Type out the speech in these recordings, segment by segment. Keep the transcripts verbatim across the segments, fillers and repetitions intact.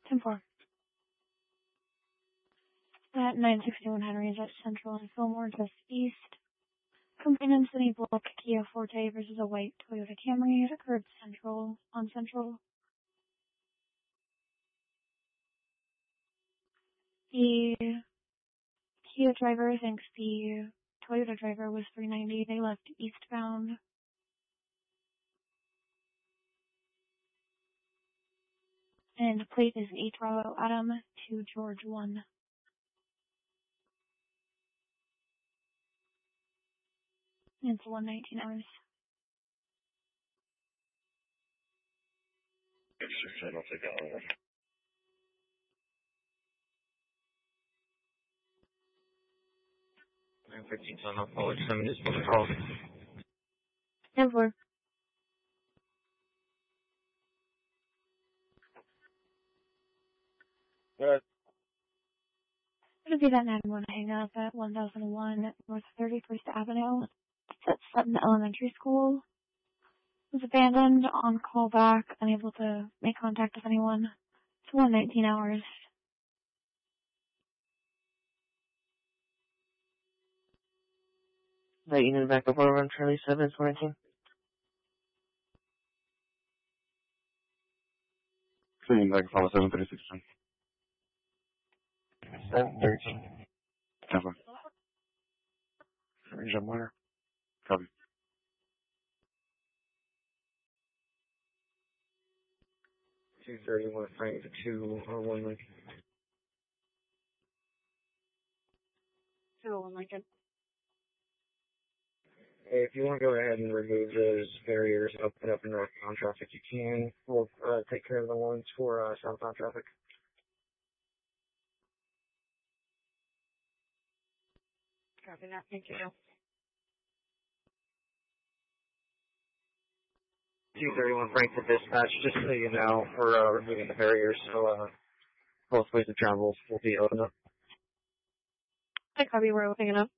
ten four. At nine sixty-one Henry, that's Central and Fillmore, just east. Complainant City Black Kia Forte versus a white Toyota Camry. It occurred Central, on Central. The Kia driver thinks the Toyota driver was three ninety. They left eastbound. And the plate is eight Bravo Adam to George one. It's one nineteen hours. Sure, I'll take that one. nine fifteen on I'll forward seven is for the call. ten four. Good. It'll be that nine one hang up at one thousand one North thirty-first Avenue. It's at Sutton Elementary School. It was abandoned, on call back, unable to make contact with anyone. It's one nineteen hours. That unit back up over on Charlie seven, one nineteen. Cleaning back follow seven thirty-six. seven thirteen. Cover. Range on water. Copy. two thirty-one Frank to two or one Lincoln. two oh one Lincoln. If you want to go ahead and remove those barriers up and up and northbound traffic, you can. We'll uh, take care of the ones for uh, southbound traffic. Copy that. Thank you. two thirty-one Frankfurt Dispatch, just so you know, we're uh, removing the barriers, so uh, both ways of travel will be open up. I copy. We're opening it up.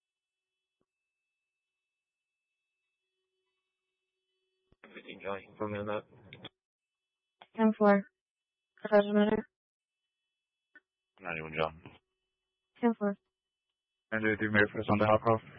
fifteen John, confirm on that. ten four. Doesn't matter. ninety-one John. ten four. And do you make first on the hop off?